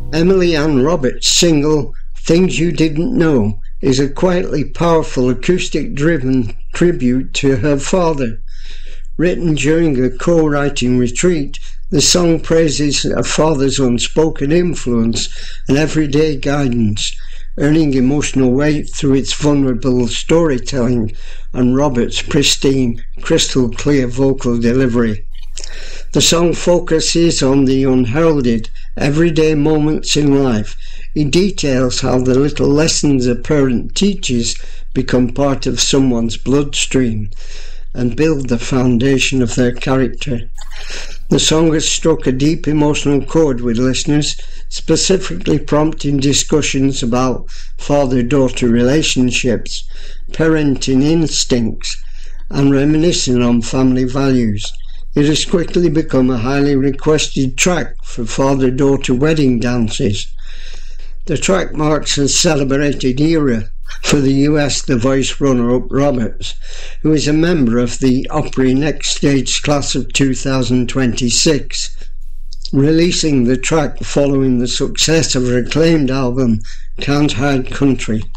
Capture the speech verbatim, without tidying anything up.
Emily Ann Roberts' single Things You Didn't Know is a quietly powerful acoustic-driven tribute to her father. Written during a co-writing retreat, the song praises her father's unspoken influence and everyday guidance, earning emotional weight through its vulnerable storytelling and Roberts' pristine, crystal-clear vocal delivery. The song focuses on the unheralded, everyday moments in life. It details how the little lessons a parent teaches become part of someone's bloodstream and build the foundation of their character. The song has struck a deep emotional chord with listeners, specifically prompting discussions about father-daughter relationships, parenting instincts, and reminiscing on family values. It has quickly become a highly requested track for father-daughter wedding dances. The track marks a celebrated era for the U S The Voice runner-up Roberts, who is a member of the Opry Next Stage class of two thousand twenty-six, releasing the track following the success of her acclaimed album Can't Hide Country.